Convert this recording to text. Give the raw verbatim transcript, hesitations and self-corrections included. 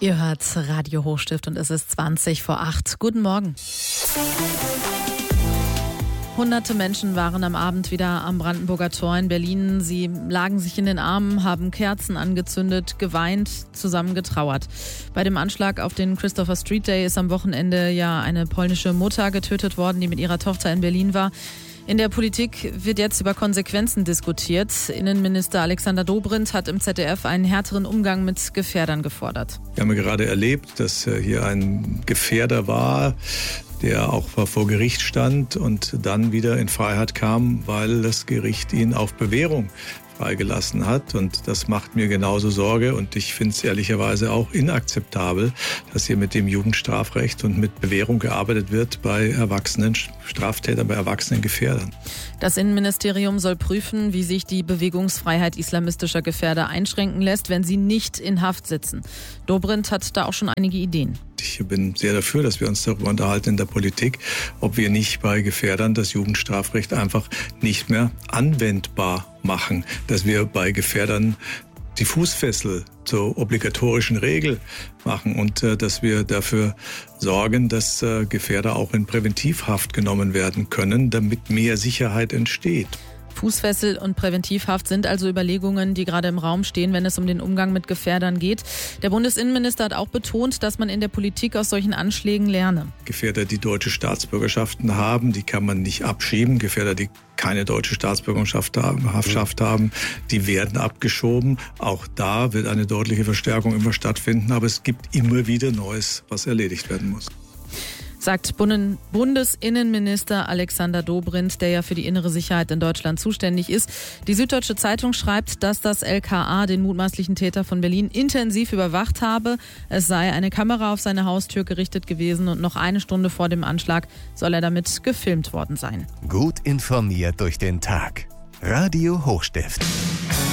Ihr hört Radio Hochstift und es ist zwanzig vor acht. Guten Morgen. Hunderte Menschen waren am Abend wieder am Brandenburger Tor in Berlin. Sie lagen sich in den Armen, haben Kerzen angezündet, geweint, zusammen getrauert. Bei dem Anschlag auf den Christopher Street Day ist am Wochenende ja eine polnische Mutter getötet worden, die mit ihrer Tochter in Berlin war. In der Politik wird jetzt über Konsequenzen diskutiert. Innenminister Alexander Dobrindt hat im Z D F einen härteren Umgang mit Gefährdern gefordert. Wir haben ja gerade erlebt, dass hier ein Gefährder war, der auch vor Gericht stand und dann wieder in Freiheit kam, weil das Gericht ihn auf Bewährung freigelassen hat. Und das macht mir genauso Sorge. Und ich finde es ehrlicherweise auch inakzeptabel, dass hier mit dem Jugendstrafrecht und mit Bewährung gearbeitet wird bei erwachsenen Straftätern, bei erwachsenen Gefährdern. Das Innenministerium soll prüfen, wie sich die Bewegungsfreiheit islamistischer Gefährder einschränken lässt, wenn sie nicht in Haft sitzen. Dobrindt hat da auch schon einige Ideen. Ich bin sehr dafür, dass wir uns darüber unterhalten in der Politik, ob wir nicht bei Gefährdern das Jugendstrafrecht einfach nicht mehr anwendbar machen. Dass wir bei Gefährdern die Fußfessel zur obligatorischen Regel machen und äh, dass wir dafür sorgen, dass äh, Gefährder auch in Präventivhaft genommen werden können, damit mehr Sicherheit entsteht. Fußfessel und Präventivhaft sind also Überlegungen, die gerade im Raum stehen, wenn es um den Umgang mit Gefährdern geht. Der Bundesinnenminister hat auch betont, dass man in der Politik aus solchen Anschlägen lerne. Gefährder, die deutsche Staatsbürgerschaften haben, die kann man nicht abschieben. Gefährder, die keine deutsche Staatsbürgerschaft haben, Haftschaft haben, die werden abgeschoben. Auch da wird eine deutliche Verstärkung immer stattfinden. Aber es gibt immer wieder Neues, was erledigt werden muss. Sagt Bundesinnenminister Alexander Dobrindt, der ja für die innere Sicherheit in Deutschland zuständig ist. Die Süddeutsche Zeitung schreibt, dass das L K A den mutmaßlichen Täter von Berlin intensiv überwacht habe. Es sei eine Kamera auf seine Haustür gerichtet gewesen und noch eine Stunde vor dem Anschlag soll er damit gefilmt worden sein. Gut informiert durch den Tag. Radio Hochstift.